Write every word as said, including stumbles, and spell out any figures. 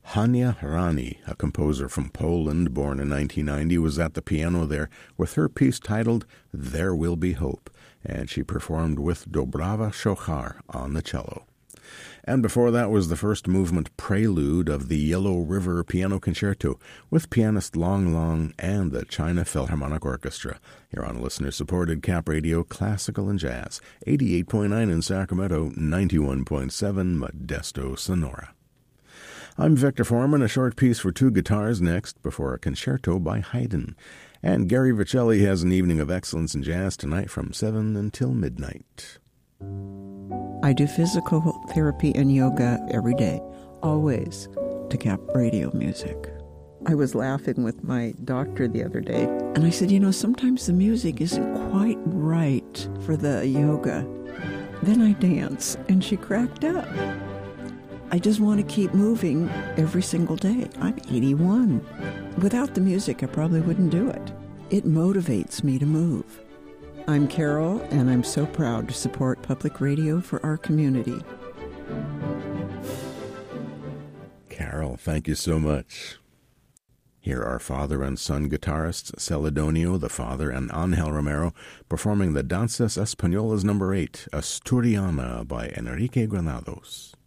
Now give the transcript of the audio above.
Hania Rani, a composer from Poland born in nineteen ninety, was at the piano there with her piece titled There Will Be Hope, and she performed with Dobrava Shochar on the cello. And before that was the first movement prelude of the Yellow River Piano Concerto with pianist Long Long and the China Philharmonic Orchestra. Here on listener-supported Cap Radio, Classical and Jazz, eighty-eight point nine in Sacramento, ninety-one point seven Modesto, Sonora. I'm Victor Foreman, a short piece for two guitars next before a concerto by Haydn. And Gary Vicelli has an evening of excellence in jazz tonight from seven until midnight. I do physical therapy and yoga every day, always to Cap Radio music. I was laughing with my doctor the other day, and I said, you know, sometimes the music isn't quite right for the yoga. Then I dance, and she cracked up. I just want to keep moving every single day. I'm eighty-one. Without the music, I probably wouldn't do it. It motivates me to move. I'm Carol, and I'm so proud to support public radio for our community. Carol, thank you so much. Here are father and son guitarists Celedonio, the father, and Angel Romero performing the Danzas Españolas number eight, Asturiana by Enrique Granados.